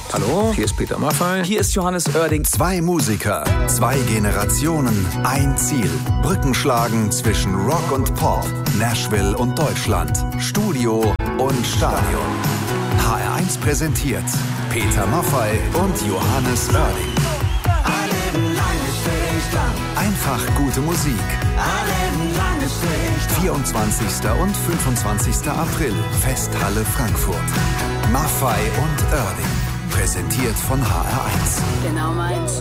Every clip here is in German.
Hallo, hier ist Peter Maffay. Hier ist Johannes Oerding. 2 Musiker, 2 Generationen, ein Ziel. Brücken schlagen zwischen Rock und Pop, Nashville und Deutschland, Studio und Stadion. HR1 präsentiert Peter Maffay und Johannes Oerding. Einfach gute Musik. 24. und 25. April, Festhalle Frankfurt. Maffay und Oerding. Präsentiert von HR1. Genau meins.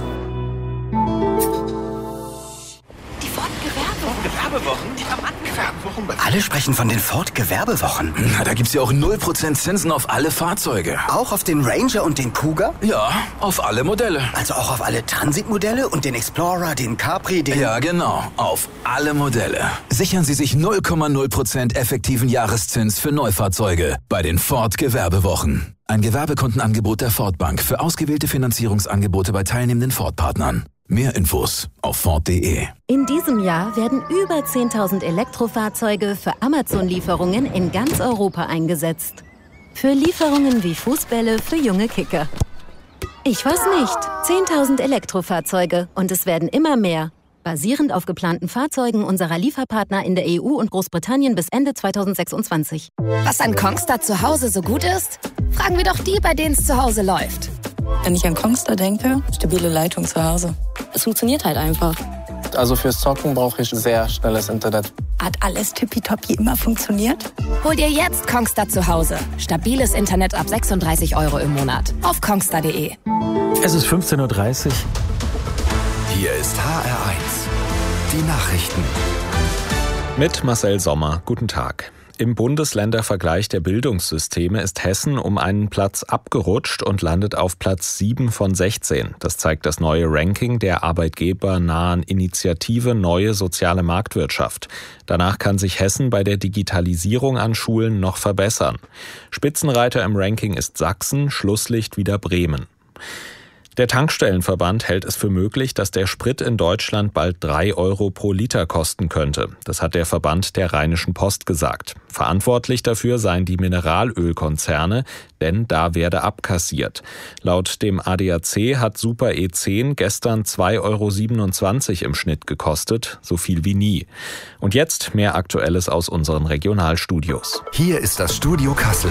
Die Ford-Gewerbewochen. Gewerbewochen? Alle sprechen von den Ford-Gewerbewochen. Na, da gibt's ja auch 0% Zinsen auf alle Fahrzeuge. Auch auf den Ranger und den Cougar? Ja, auf alle Modelle. Also auch auf alle Transit-Modelle und den Explorer, den Capri, den... Ja, genau. Auf alle Modelle. Sichern Sie sich 0,0% effektiven Jahreszins für Neufahrzeuge bei den Ford-Gewerbewochen. Ein Gewerbekundenangebot der Ford Bank für ausgewählte Finanzierungsangebote bei teilnehmenden Ford-Partnern. Mehr Infos auf Ford.de. In diesem Jahr werden über 10.000 Elektrofahrzeuge für Amazon-Lieferungen in ganz Europa eingesetzt. Für Lieferungen wie Fußbälle für junge Kicker. Ich weiß nicht. 10.000 Elektrofahrzeuge und es werden immer mehr. Basierend auf geplanten Fahrzeugen unserer Lieferpartner in der EU und Großbritannien bis Ende 2026. Was an Kongstar zu Hause so gut ist? Fragen wir doch die, bei denen es zu Hause läuft. Wenn ich an Kongstar denke, stabile Leitung zu Hause. Es funktioniert halt einfach. Also fürs Zocken brauche ich sehr schnelles Internet. Hat alles tippitoppi immer funktioniert? Hol dir jetzt Kongstar zu Hause. Stabiles Internet ab 36 € im Monat. Auf kongstar.de. Es ist 15:30 Uhr. Hier ist HR1. Die Nachrichten. Mit Marcel Sommer. Guten Tag. Im Bundesländervergleich der Bildungssysteme ist Hessen um einen Platz abgerutscht und landet auf Platz 7 von 16. Das zeigt das neue Ranking der arbeitgebernahen Initiative Neue Soziale Marktwirtschaft. Danach kann sich Hessen bei der Digitalisierung an Schulen noch verbessern. Spitzenreiter im Ranking ist Sachsen, Schlusslicht wieder Bremen. Der Tankstellenverband hält es für möglich, dass der Sprit in Deutschland bald 3 € pro Liter kosten könnte. Das hat der Verband der Rheinischen Post gesagt. Verantwortlich dafür seien die Mineralölkonzerne, denn da werde abkassiert. Laut dem ADAC hat Super E10 gestern 2,27 € im Schnitt gekostet, so viel wie nie. Und jetzt mehr Aktuelles aus unseren Regionalstudios. Hier ist das Studio Kassel.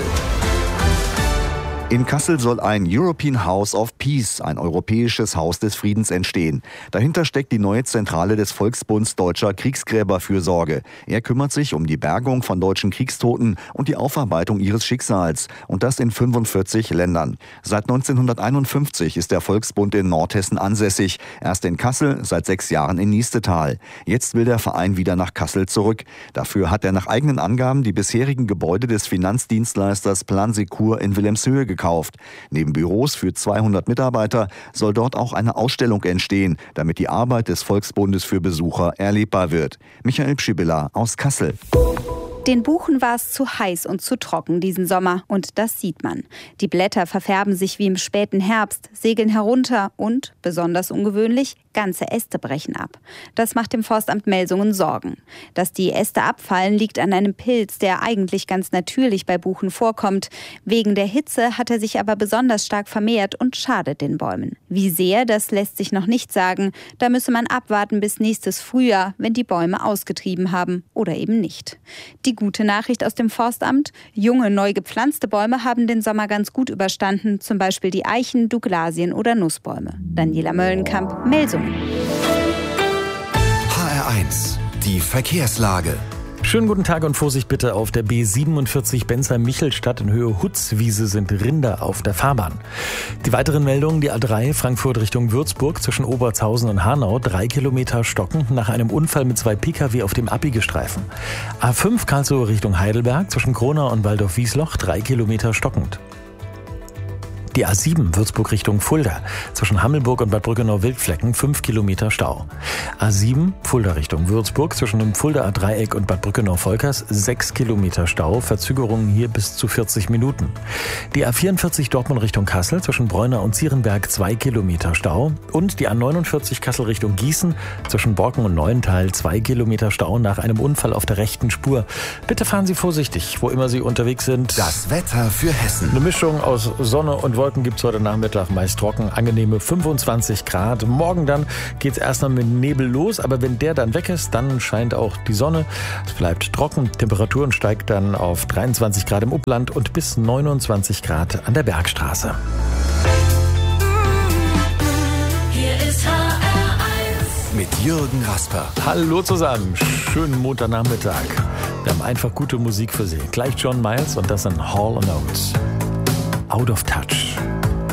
In Kassel soll ein European House of Peace, ein europäisches Haus des Friedens, entstehen. Dahinter steckt die neue Zentrale des Volksbunds Deutscher Kriegsgräberfürsorge. Er kümmert sich um die Bergung von deutschen Kriegstoten und die Aufarbeitung ihres Schicksals. Und das in 45 Ländern. Seit 1951 ist der Volksbund in Nordhessen ansässig. Erst in Kassel, seit 6 Jahren in Niestetal. Jetzt will der Verein wieder nach Kassel zurück. Dafür hat er nach eigenen Angaben die bisherigen Gebäude des Finanzdienstleisters Plan Secur in Wilhelmshöhe gekauft. Neben Büros für 200 Mitarbeiter soll dort auch eine Ausstellung entstehen, damit die Arbeit des Volksbundes für Besucher erlebbar wird. Michael Pschibilla aus Kassel. Den Buchen war es zu heiß und zu trocken diesen Sommer und das sieht man. Die Blätter verfärben sich wie im späten Herbst, segeln herunter und, besonders ungewöhnlich, ganze Äste brechen ab. Das macht dem Forstamt Melsungen Sorgen. Dass die Äste abfallen, liegt an einem Pilz, der eigentlich ganz natürlich bei Buchen vorkommt. Wegen der Hitze hat er sich aber besonders stark vermehrt und schadet den Bäumen. Wie sehr, das lässt sich noch nicht sagen. Da müsse man abwarten bis nächstes Frühjahr, wenn die Bäume ausgetrieben haben oder eben nicht. Die gute Nachricht aus dem Forstamt: junge, neu gepflanzte Bäume haben den Sommer ganz gut überstanden, zum Beispiel die Eichen, Douglasien oder Nussbäume. Daniela Möllenkamp, Melsungen. HR1, die Verkehrslage. Schönen guten Tag und Vorsicht bitte auf der B47 Bensheim-Michelstadt in Höhe Hutzwiese sind Rinder auf der Fahrbahn. Die weiteren Meldungen: die A3 Frankfurt Richtung Würzburg zwischen Obertshausen und Hanau 3 Kilometer stockend nach einem Unfall mit 2 Pkw auf dem Abbigestreifen. A5 Karlsruhe Richtung Heidelberg zwischen Kronau und Waldorf-Wiesloch 3 Kilometer stockend. Die A7 Würzburg Richtung Fulda zwischen Hammelburg und Bad Brückenau-Wildflecken 5 Kilometer Stau. A7 Fulda Richtung Würzburg zwischen dem Fuldaer Dreieck und Bad Brückenau-Volkers 6 Kilometer Stau, Verzögerungen hier bis zu 40 Minuten. Die A44 Dortmund Richtung Kassel zwischen Bräuner und Zierenberg 2 Kilometer Stau und die A49 Kassel Richtung Gießen zwischen Borken und Neuental 2 Kilometer Stau nach einem Unfall auf der rechten Spur. Bitte fahren Sie vorsichtig, wo immer Sie unterwegs sind. Das Wetter für Hessen. Eine Mischung aus Sonne und Wolken Wolken gibt es heute Nachmittag, meist trocken, angenehme 25 Grad. Morgen dann geht es erstmal mit Nebel los, aber wenn der dann weg ist, dann scheint auch die Sonne. Es bleibt trocken, Temperaturen steigt dann auf 23 Grad im Upland und bis 29 Grad an der Bergstraße. Hier ist HR1 mit Jürgen Rasper. Hallo zusammen, schönen Montagnachmittag. Wir haben einfach gute Musik für Sie. Gleich John Miles und das in Hall & Oates. Out of Touch.